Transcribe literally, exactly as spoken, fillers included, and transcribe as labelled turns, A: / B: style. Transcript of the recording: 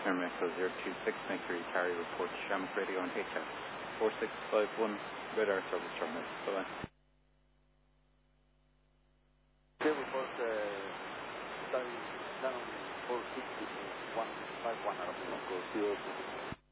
A: Air Mexico zero two six, make sure you carry report to Shamrock Radio on H F four six five one, radar service terminal. Bye-bye.
B: Okay, report, uh, down four six one five one, Aeromexico zero two six.